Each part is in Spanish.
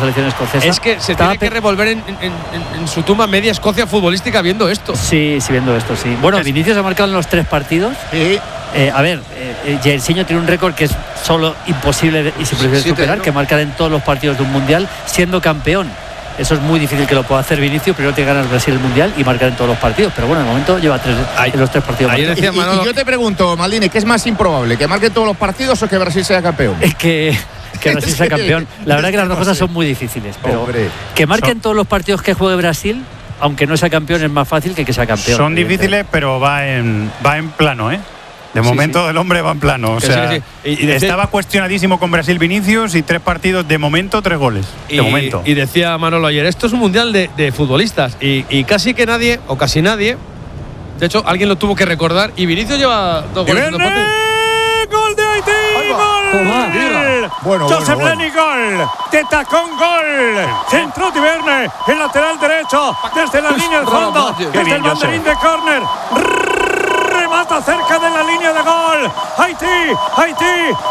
selección escocesa. Es que se tiene que revolver en su tumba media Escocia futbolística viendo esto. Sí, viendo esto, sí. Bueno, Vinicius ha marcado en los 3 partidos. Sí. Jairzinho tiene un récord que es solo imposible y imposible superar, que marcar en todos los partidos de un mundial siendo campeón. Eso es muy difícil que lo pueda hacer Vinicius. Primero tiene que ganar Brasil el mundial y marcar en todos los partidos. Pero bueno, de momento lleva 3 en los 3 partidos. Ayer decía Manolo, y yo te pregunto, Maldini, ¿qué es más improbable? ¿Que marque todos los partidos o que Brasil sea campeón? Es que Brasil sea campeón. La verdad que las dos cosas son muy difíciles. Pero que marque en todos los partidos que juegue Brasil, aunque no sea campeón, es más fácil que sea campeón. Son difíciles, pero va en plano, ¿eh? De momento el hombre va en plano. O sea, y estaba cuestionadísimo con Brasil Vinicius y 3 partidos, de momento 3 goles. De momento. Y decía Manolo ayer, esto es un mundial de futbolistas. Y casi que nadie, o casi nadie, de hecho alguien lo tuvo que recordar, y Vinicius lleva 2 goles. ¡Gol de Haití! ¡Gol! Joseph Leni, gol. De tacón, gol. Centro Tiverne, el lateral derecho, desde la línea del fondo, desde el banderín de córner. Remata cerca de la línea de gol. Haití.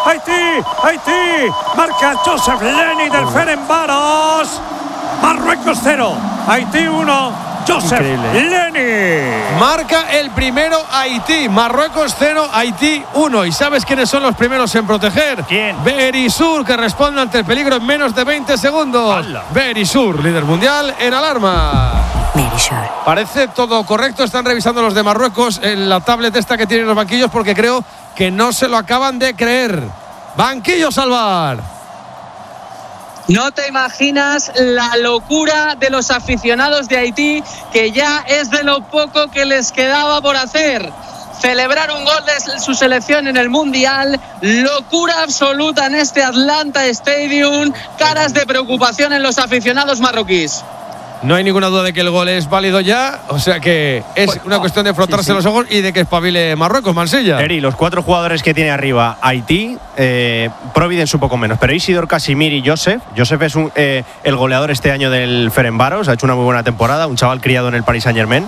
Marca Joseph Leni del Ferencváros. Marruecos 0, Haití 1. Joseph Leni. Marca el primero Haití. Marruecos 0, Haití 1. ¿Y sabes quiénes son los primeros en proteger? ¿Quién? Berisur, que responde ante el peligro en menos de 20 segundos. ¡Hala! Berisur, líder mundial en alarma. Berisur. Parece todo correcto. Están revisando los de Marruecos en la tablet esta que tienen los banquillos, porque creo que no se lo acaban de creer. Banquillo Salvar. No te imaginas la locura de los aficionados de Haití, que ya es de lo poco que les quedaba por hacer. Celebrar un gol de su selección en el Mundial, locura absoluta en este Atlanta Stadium, caras de preocupación en los aficionados marroquíes. No hay ninguna duda de que el gol es válido ya, o sea que es una cuestión de frotarse los ojos y de que espabile Marruecos, Mansilla. Eri, los 4 jugadores que tiene arriba Haití, Providence un poco menos, pero Isidor, Casimir y Joseph. Joseph es el goleador este año del Ferencváros, ha hecho una muy buena temporada, un chaval criado en el Paris Saint-Germain.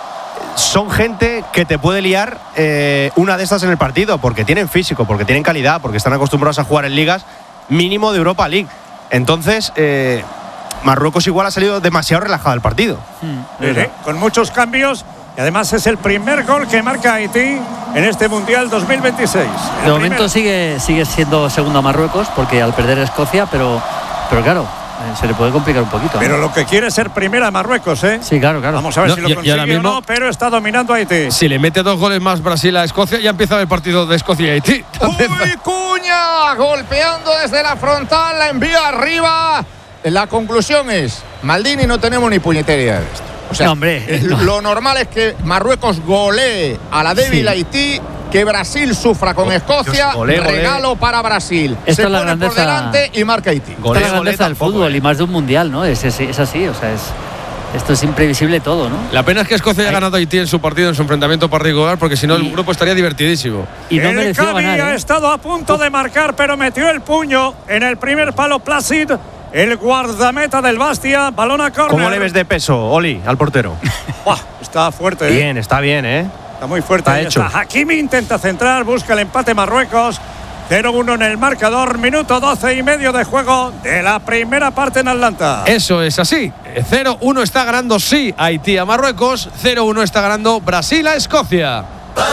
Son gente que te puede liar una de estas en el partido, porque tienen físico, porque tienen calidad, porque están acostumbrados a jugar en ligas mínimo de Europa League. Entonces, Marruecos igual ha salido demasiado relajado del partido. Con muchos cambios, y además es el primer gol que marca Haití en este Mundial 2026. De momento sigue siendo segundo a Marruecos, porque al perder Escocia, pero claro, se le puede complicar un poquito. Pero lo que quiere es ser primera a Marruecos, ¿eh? Sí, claro. Vamos a ver si lo consigue o no, pero está dominando Haití. Si le mete 2 goles más Brasil a Escocia, ya empieza el partido de Escocia y Haití. ¡Uy, Cuña! Golpeando desde la frontal, la envía arriba. La conclusión es, Maldini, no tenemos ni puñetera idea de esto. O sea, lo normal es que Marruecos golee a la débil Haití, que Brasil sufra con Escocia. Regalo para Brasil. Esto se es la pone grandeza, por delante y marca Haití. Esta es la grandeza del fútbol y más de un mundial, ¿no? Es así, o sea, esto es imprevisible todo, ¿no? La pena es que Escocia haya ganado a Haití en su partido, en su enfrentamiento particular, porque si no el grupo estaría divertidísimo. Y no mereció ganar, ha estado a punto de marcar, pero metió el puño en el primer palo Placid, el guardameta del Bastia, balón a córner. ¿Cómo le ves de peso, Oli, al portero? Está fuerte. Bien, está bien, ¿eh? Está muy fuerte. Está hecho. Hakimi intenta centrar, busca el empate Marruecos. 0-1 en el marcador, minuto 12 y medio de juego de la primera parte en Atlanta. Eso es así. 0-1 está ganando Haití a Marruecos, 0-1 está ganando Brasil a Escocia.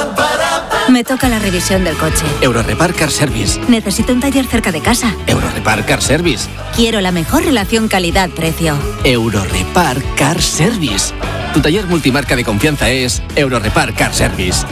Me toca la revisión del coche. Eurorepar Car Service. Necesito un taller cerca de casa. Eurorepar Car Service. Quiero la mejor relación calidad-precio. Eurorepar Car Service. Tu taller multimarca de confianza es Eurorepar Car Service.